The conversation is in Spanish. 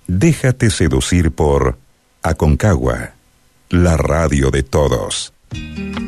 Déjate seducir por Aconcagua, la radio de todos.